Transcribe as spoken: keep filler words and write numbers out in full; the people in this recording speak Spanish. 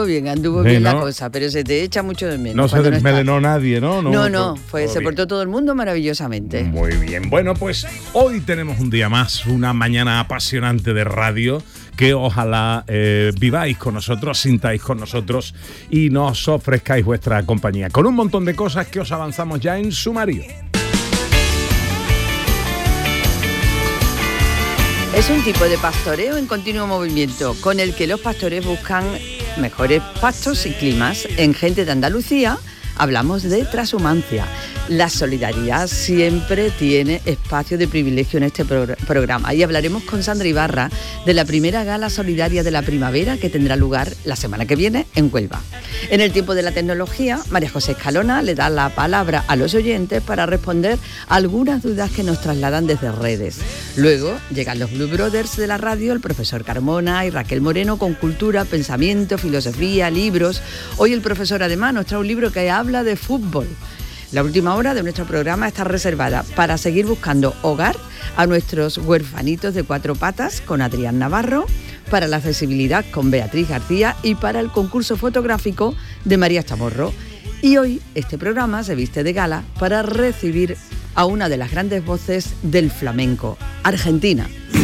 anduvo bien, anduvo sí, bien ¿no? la cosa, pero se te echa mucho de menos. No se desmelenó no nadie, ¿no? No, no, no fue, todo se bien. portó todo el mundo maravillosamente. Muy bien. Bueno, pues hoy tenemos un día más, una mañana apasionante de radio, que ojalá eh, viváis con nosotros, sintáis con nosotros y nos ofrezcáis vuestra compañía, con un montón de cosas que os avanzamos ya en sumario. Es un tipo de pastoreo en continuo movimiento, con el que los pastores buscan mejores pastos y climas. En Gente de Andalucía hablamos de transhumancia. La solidaridad siempre tiene espacio de privilegio en este progr- programa y hablaremos con Sandra Ibarra de la primera gala solidaria de la primavera que tendrá lugar la semana que viene en Huelva. En el tiempo de la tecnología, María José Escalona le da la palabra a los oyentes para responder algunas dudas que nos trasladan desde redes. Luego llegan los Blue Brothers de la radio, el profesor Carmona y Raquel Moreno con cultura, pensamiento, filosofía, libros. Hoy el profesor además nos trae un libro que habla de fútbol. La última hora de nuestro programa está reservada para seguir buscando hogar a nuestros huerfanitos de cuatro patas con Adrián Navarro, para la accesibilidad con Beatriz García y para el concurso fotográfico de María Chamorro. Y hoy este programa se viste de gala para recibir a una de las grandes voces del flamenco, Argentina.